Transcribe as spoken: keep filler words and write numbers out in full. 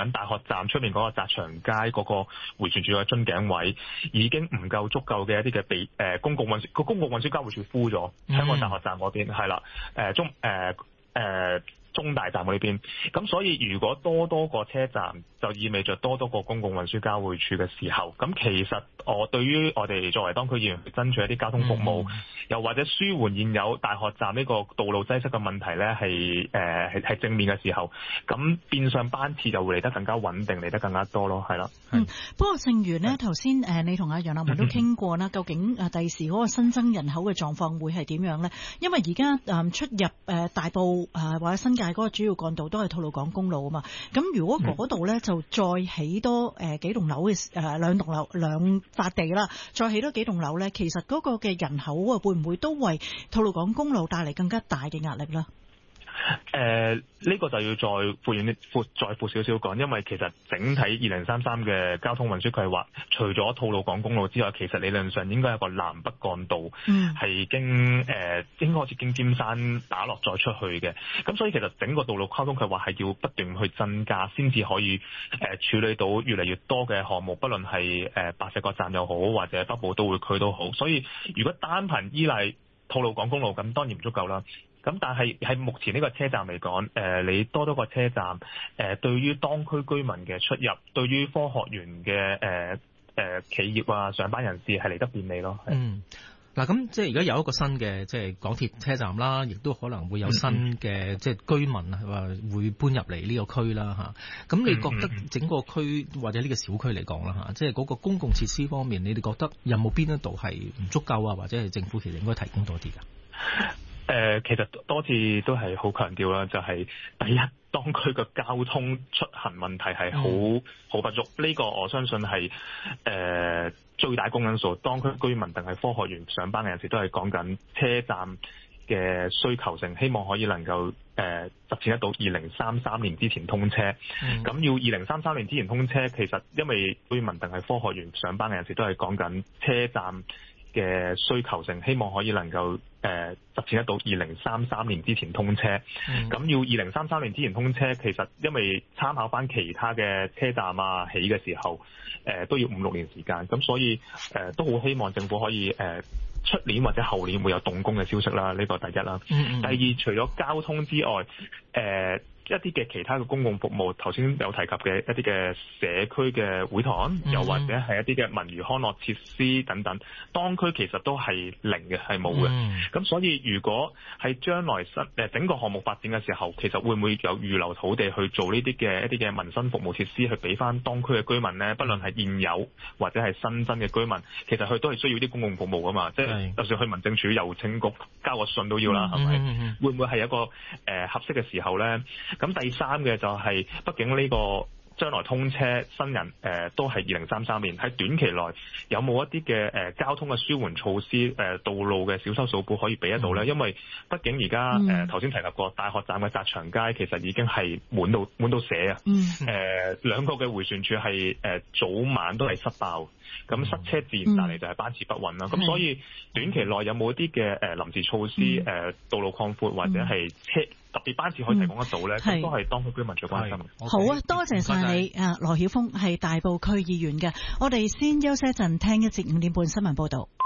緊大學站出面嗰個澤祥街嗰個迴旋處嘅樽頸位已經唔夠足夠嘅一啲嘅被誒公共運輸個公共運輸交匯處敷咗，香港大學站嗰邊係啦，誒中誒誒。呃呃中大站嗰邊，咁所以如果多多個車站，就意味着多多個公共運輸交匯處嘅時候，咁其實我對於我哋作為當區議員去爭取一啲交通服務，嗯、又或者舒緩現有大學站呢個道路擠塞嘅問題呢，係誒係係正面嘅時候，咁變相班次就會嚟得更加穩定，嚟得更加多咯，係啦。 嗯，不過正如呢頭先誒你同阿楊立文都傾過啦，究竟誒第時嗰個新增人口嘅狀況會係點樣呢？因為而家誒出入誒大埔誒或者新界嗰個主要幹道都係吐露港公路啊嘛，咁如果嗰度咧就再起多誒幾棟樓嘅誒兩棟樓兩塊地啦，再起多幾棟樓咧，其實嗰個嘅人口啊會唔會都為吐露港公路帶嚟更加大嘅壓力咧？ 誒、呃，呢、這個就要再闊遠啲、闊再闊少少講，因為其實整體二零三三嘅交通運輸計劃，除咗吐露港公路之外，其實理論上應該有個南北幹道，係、嗯、經誒、呃、應該好似經尖山打落再出去嘅。咁所以其實整個道路交通計劃係要不斷去增加，先至可以誒、呃、處理到越嚟越多嘅項目，不論係誒白石角站又好，或者北部都會區都好。所以如果單憑依賴吐露港公路，咁當然唔足夠啦。咁但係喺目前呢個車站嚟講，誒、呃、你多多個車站，誒、呃、對於當區居民嘅出入，對於科學園嘅誒誒企業啊上班人士係嚟得便利咯。 嗯，嗱咁即係而家有一個新嘅即係港鐵車站啦，亦都可能會有新嘅、嗯、即係居民係話會搬入嚟呢個區啦嚇。咁你覺得整個區或者呢個小區嚟講啦嚇，即係嗰個公共設施方面，你哋覺得有冇邊一度係唔足夠啊？或者係政府其實應該提供多啲㗎？ 誒、呃，其實多次都係好強調啦，就係、是、第一，當區嘅交通出行問題係好好不足，呢、這個我相信係誒、呃、最大公因素。當區居民定係科學園上班嘅人士都係講緊車站嘅需求性，希望可以能夠誒實踐得到二零三三年之前通車。咁、嗯、要二零三三年之前通車，其實因為居民定係科學園上班嘅人士都係講緊車站嘅需求性，希望可以能夠誒實踐得到二零三三年之前通車。咁、嗯、要二零三三年之前通車，其實因為參考翻其他嘅車站啊起嘅時候，誒、呃、都要五六年時間。咁所以誒、呃、都好希望政府可以誒出、呃、年或者後年會有動工嘅消息啦。呢、這個第一啦。嗯嗯第二，除咗交通之外，誒、呃。一啲嘅其他嘅公共服務，頭先有提及嘅一啲嘅社區嘅會堂，又或者係一啲嘅文娛康樂設施等等，當區其實都係零嘅，係冇嘅。咁、嗯、所以如果係將來新誒整個項目發展嘅時候，其實會唔會有預留土地去做呢啲嘅一啲嘅民生服務設施，去俾翻當區嘅居民呢？不論係現有或者係新增嘅居民，其實佢都係需要啲公共服務噶嘛。即係就算去民政處、郵政局交個信都要啦，係、嗯、咪、嗯？會唔會係一個誒、呃、合適嘅時候呢？咁第三嘅就係、是，畢竟呢個將來通車新人誒、呃、都係二零三三年，喺短期內有冇一啲嘅誒交通嘅舒緩措施誒、呃、道路嘅小修小補可以俾得到咧、嗯？因為畢竟而家誒頭先提及過大學站嘅澤祥街其實已經係滿到滿到瀉啊！誒、嗯呃、兩個嘅迴旋處係誒、呃、早晚都係塞爆，咁塞車自然帶嚟就係班次不穩啦。咁、嗯、所以短期內有冇一啲嘅誒臨時措施誒、呃、道路擴闊或者係車？嗯特別班次可以提供得到咧，咁、嗯、都係當區居民最關心嘅。 好啊，多謝晒你啊，羅曉楓係大埔區議員嘅。我哋先休息一陣，聽一節五點半新聞報導。